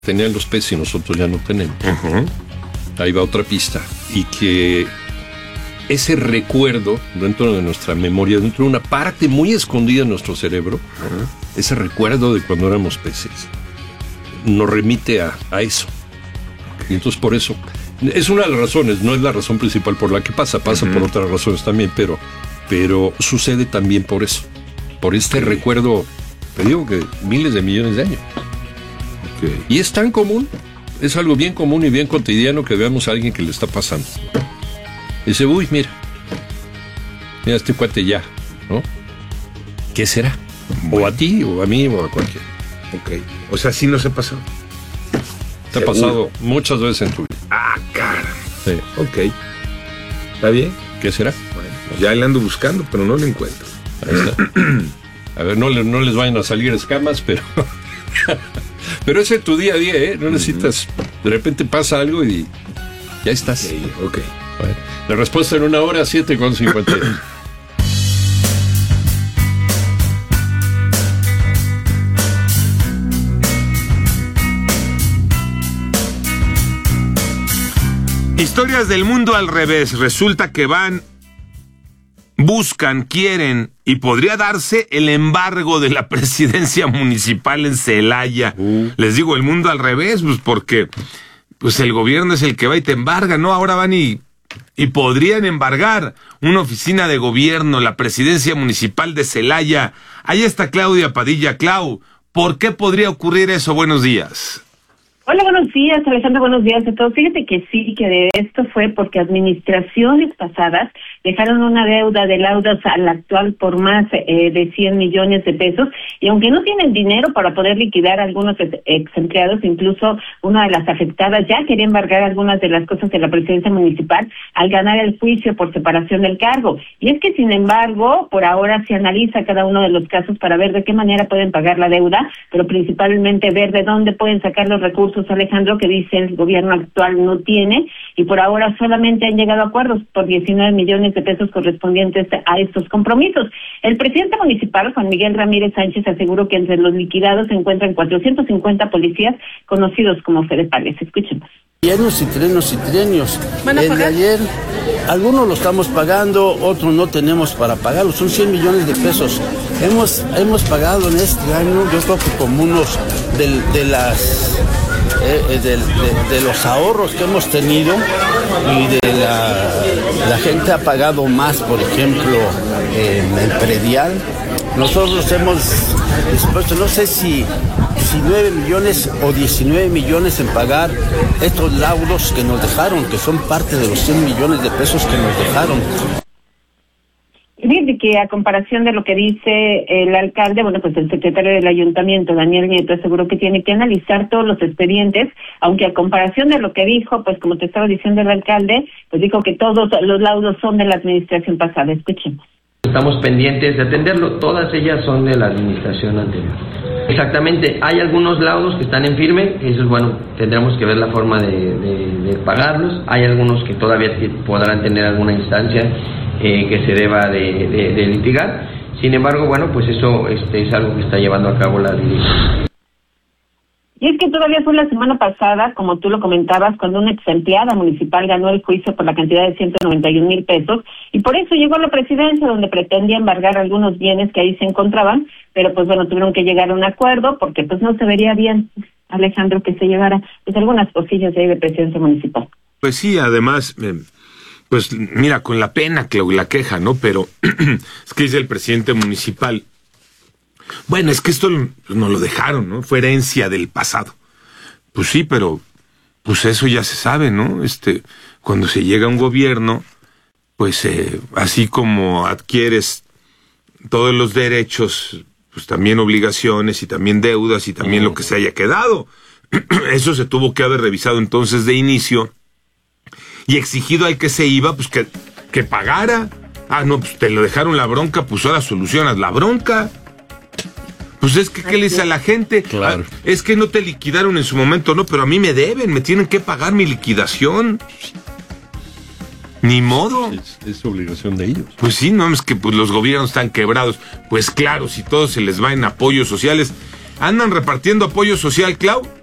tenían los peces y nosotros ya no tenemos. Ahí va otra pista. Y que ese recuerdo dentro de nuestra memoria, dentro de una parte muy escondida en nuestro cerebro, ese recuerdo de cuando éramos peces, nos remite a eso. Y entonces por eso, es una de las razones, no es la razón principal por la que pasa por otras razones también, pero sucede también por eso, por este recuerdo, te digo que miles de millones de años. Y es tan común, es algo bien común y bien cotidiano que veamos a alguien que le está pasando. Dice, uy, mira este cuate ya, ¿no? ¿Qué será? Bueno. O a ti, o a mí, o a cualquiera. O sea, sí nos ha pasado. Te ha pasado muchas veces en tu vida. Ah, cara. Sí. ¿Está bien? ¿Qué será? Bueno, ya le ando buscando, pero no lo encuentro. Ahí está. A ver, no les vayan a salir escamas, pero... pero ese es tu día a día, ¿eh? No necesitas... De repente pasa algo y ya estás. Ok. Bueno, la respuesta en 1 hora, 7:52. Historias del mundo al revés. Resulta que buscan, quieren y podría darse el embargo de la presidencia municipal en Celaya. Les digo, el mundo al revés, pues porque pues el gobierno es el que va y te embarga, ¿no? Ahora van y podrían embargar una oficina de gobierno, la presidencia municipal de Celaya. Ahí está Claudia Padilla. Clau, ¿por qué podría ocurrir eso? Buenos días. Hola, buenos días, Alejandro, buenos días a todos. Fíjate que sí, que de esto fue porque administraciones pasadas dejaron una deuda de laudos al actual por más de 100 millones de pesos, y aunque no tienen dinero para poder liquidar a algunos ex empleados, incluso una de las afectadas ya quería embargar algunas de las cosas de la presidencia municipal al ganar el juicio por separación del cargo. Y es que, sin embargo, por ahora se analiza cada uno de los casos para ver de qué manera pueden pagar la deuda, pero principalmente ver de dónde pueden sacar los recursos, Alejandro, que dice el gobierno actual no tiene, y por ahora solamente han llegado a acuerdos por 19 millones de pesos correspondientes a estos compromisos. El presidente municipal, Juan Miguel Ramírez Sánchez, aseguró que entre los liquidados se encuentran 450 policías conocidos como fedepales. Escuchemos. Trienios y trienios. El de ayer, algunos lo estamos pagando, otros no tenemos para pagarlo, son 100 millones de pesos. Hemos pagado en este año, yo creo que como unos de los ahorros que hemos tenido, y la gente ha pagado más, por ejemplo, en el predial. Nosotros hemos dispuesto, no sé si 9 millones o 19 millones en pagar estos laudos que nos dejaron, que son parte de los 100 millones de pesos que nos dejaron. Fíjate que a comparación de lo que dice el alcalde, pues el secretario del ayuntamiento, Daniel Nieto, aseguró que tiene que analizar todos los expedientes, aunque a comparación de lo que dijo, pues como te estaba diciendo el alcalde, pues dijo que todos los laudos son de la administración pasada. Escuchemos. Estamos pendientes de atenderlo, todas ellas son de la administración anterior. Exactamente, hay algunos laudos que están en firme, esos, tendremos que ver la forma de pagarlos. Hay algunos que todavía podrán tener alguna instancia que se deba de litigar. Sin embargo, pues eso es algo que está llevando a cabo la dirección. Y es que todavía fue la semana pasada, como tú lo comentabas, cuando una ex empleada municipal ganó el juicio por la cantidad de 191,000 pesos, y por eso llegó a la presidencia, donde pretendía embargar algunos bienes que ahí se encontraban, pero tuvieron que llegar a un acuerdo, porque no se vería bien, Alejandro, que se llevara algunas cosillas de ahí de presidencia municipal. Pues sí, además, mira, con la pena que la queja, ¿no? Pero es que dice el presidente municipal, es que esto nos lo dejaron, ¿no? Fue herencia del pasado. Pues sí, pero eso ya se sabe, ¿no? Cuando se llega a un gobierno, así como adquieres todos los derechos, pues también obligaciones y también deudas y también lo que se haya quedado. Eso se tuvo que haber revisado entonces de inicio y exigido al que se iba, que pagara. Te lo dejaron la bronca, ahora solucionas la bronca. Pues es que, ¿qué le dice a la gente? Claro. Es que no te liquidaron en su momento, no, pero a mí me deben, me tienen que pagar mi liquidación. Ni modo. Es obligación de ellos. Pues sí, no, es que los gobiernos están quebrados. Pues claro, si todos se les va en apoyos sociales. ¿Andan repartiendo apoyo social, Clau?